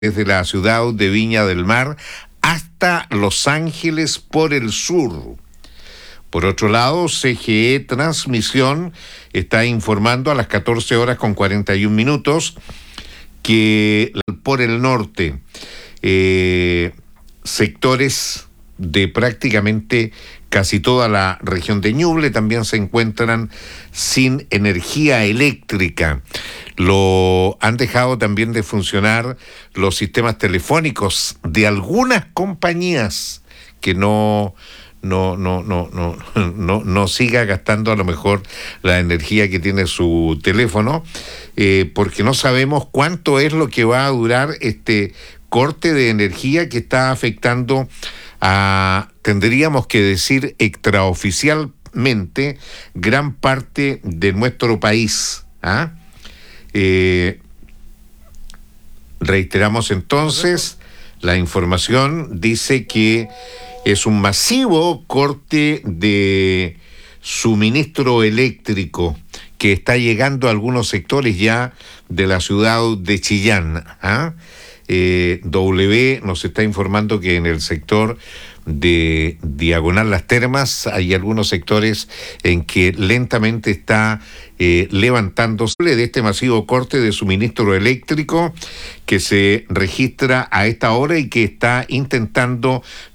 desde la ciudad de Viña del Mar hasta Los Ángeles por el sur. Por otro lado, CGE Transmisión está informando a las 14 horas con 41 minutos que por el norte, sectores de prácticamente casi toda la región de Ñuble también se encuentran sin energía eléctrica. Lo han dejado también de funcionar los sistemas telefónicos de algunas compañías que no siga gastando a lo mejor la energía que tiene su teléfono, porque no sabemos cuánto es lo que va a durar este corte de energía que está afectando tendríamos que decir extraoficialmente, gran parte de nuestro país. Reiteramos entonces, la información dice que es un masivo corte de suministro eléctrico que está llegando a algunos sectores ya de la ciudad de Chillán. W nos está informando que en el sector de Diagonal Las Termas hay algunos sectores en que lentamente está levantándose de este masivo corte de suministro eléctrico que se registra a esta hora y que está intentando